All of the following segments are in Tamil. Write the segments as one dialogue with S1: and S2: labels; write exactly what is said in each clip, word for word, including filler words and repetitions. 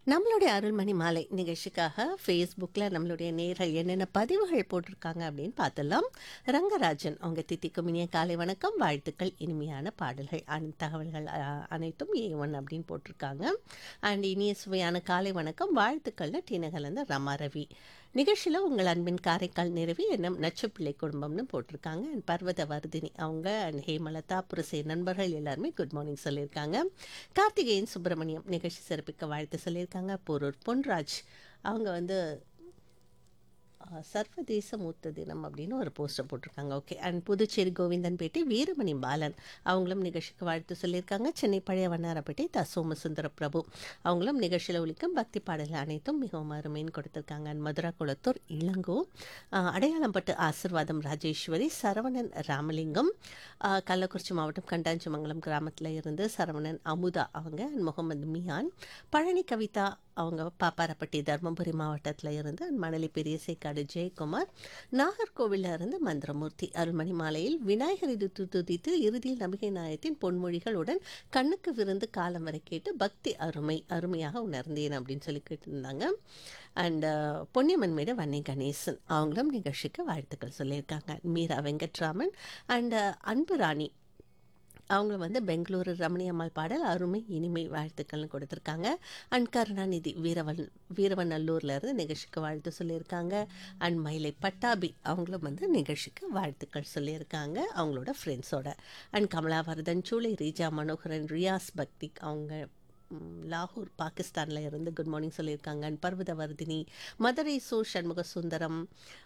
S1: நம்மளுடைய அருள்மணி மாலை நிகழ்ச்சிக்காக ஃபேஸ்புக்கில் நம்மளுடைய நேர்கள் என்னென்ன பதிவுகள் போட்டிருக்காங்க அப்படின்னு பார்த்துடலாம். ரங்கராஜன் அவங்க தித்திக்கும் இனிய காலை வணக்கம், வாழ்த்துக்கள், இனிமையான பாடல்கள், அன் தகவல்கள் அ- அனைத்தும் ஏ ஒன் அப்படின்னு போட்டிருக்காங்க. அண்ட் இனிய சுவையான காலை வணக்கம், வாழ்த்துக்கள்னு டீனகலந்த ரமா ரவி. நிகழ்ச்சியில் உங்கள் அன்பின் காரைக்கால் நிறுவி என்னும் நச்சுப்பிள்ளை குடும்பம்னு போட்டிருக்காங்க. அண்ட் பர்வத வர்தினி அவங்க அண்ட் ஹேமலதா புரசே நண்பர்கள் எல்லாருமே குட் மார்னிங் சொல்லியிருக்காங்க. கார்த்திகேயன் சுப்பிரமணியம் நிகழ்ச்சி சிறப்பிக்க வாழ்த்து சொல்லியிருக்காங்க. போரூர் பொன்ராஜ் அவங்க வந்து அஹ், சர்வதேச மூத்த தினம் அப்படின்னு ஒரு போஸ்டர் போட்டிருக்காங்க. ஓகே. அண்ட் புதுச்சேரி கோவிந்தன்பேட்டை வீரமணி பாலன் அவங்களும் நிகழ்ச்சிக்கு வாழ்த்து சொல்லியிருக்காங்க. சென்னை பழைய வண்ணாரப்பேட்டை த சோமசுந்தர பிரபு அவங்களும் நிகழ்ச்சியில் ஒலிக்கும் பக்தி பாடல்கள் அனைத்தும் மிகவும் அருமைன்னு கொடுத்துருக்காங்க. அண்ட் மதுரா குளத்தூர் இளங்கோ, அஹ், அடையாளம்பட்டு ஆசிர்வாதம் ராஜேஸ்வரி, சரவணன் ராமலிங்கம், அஹ், கள்ளக்குறிச்சி மாவட்டம் கண்டாஞ்சிமங்கலம் கிராமத்தில் இருந்து சரவணன் அமுதா அவங்க, அண்ட் முகமது மியான், பழனி கவிதா அவங்க பாப்பாரப்பட்டி தர்மபுரி மாவட்டத்தில் இருந்து, அண்ட் மணலி பெரிய சேக்காடு ஜெயக்குமார், நாகர்கோவிலில் இருந்து மந்திரமூர்த்தி. அருள்மணி மாலையில் விநாயகர் இது துதித்து இறுதியில் நம்பிக்கை நாயத்தின் பொன்மொழிகளுடன் கண்ணுக்கு விருந்து காலம் வரை கேட்டு பக்தி அருமை அருமையாக உணர்ந்தேன் அப்படின்னு சொல்லி கேட்டிருந்தாங்க. அண்ட் பொன்னியம்மன் மேடு வன்னி கணேசன் அவங்களும் நிகழ்ச்சிக்கு வாழ்த்துக்கள் சொல்லியிருக்காங்க. மீரா வெங்கட்ராமன் அண்ட் அன்பு ராணி அவங்க வந்து பெங்களூரு ரமணி அம்மாள் பாடல் அருமை இனிமை வாழ்த்துக்கள்னு கொடுத்துருக்காங்க. அண்ட் கருணாநிதி வீரவன் வீரவநல்லூர்ல இருந்து நிகழ்ச்சிக்கு வாழ்த்து சொல்லியிருக்காங்க. அண்ட் மயிலை பட்டாபி அவங்களும் வந்து நிகழ்ச்சிக்கு வாழ்த்துக்கள் சொல்லியிருக்காங்க அவங்களோட ஃப்ரெண்ட்ஸோட. அண்ட் கமலாவர்தன், சூளை ரீஜா மனோகரன், ரியாஸ் பக்தி அவங்க ம், லாகூர் பாகிஸ்தானில் இருந்து குட் மார்னிங் சொல்லியிருக்காங்க. அண்ட் பர்வதவர்தினி, மதுரை சு சண்முக சுந்தரம்,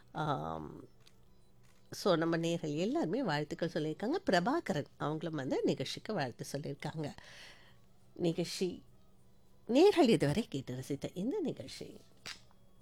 S1: ஸோ நம்ம நேர்கள் எல்லாருமே வாழ்த்துக்கள் சொல்லியிருக்காங்க. பிரபாகரன் அவங்களும் வந்து நிகழ்ச்சிக்கு வாழ்த்து சொல்லியிருக்காங்க. நிகழ்ச்சி நேர்கள் இதுவரை கேட்டு ரசித்த இந்த நிகழ்ச்சி